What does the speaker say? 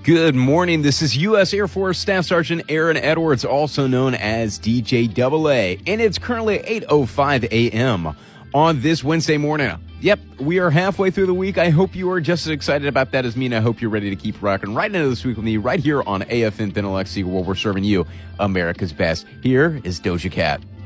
Good morning. This is U.S. Air Force Staff Sergeant Aaron Edwards, also known as DJ AA, and it's currently 8:05 a.m. on this Wednesday morning. Yep, we are halfway through the week. I hope you are just as excited about that as me, and I hope you're ready to keep rocking right into this week with me right here on AFN Thin Alexi, where we're serving you America's best. Here is Doja Cat.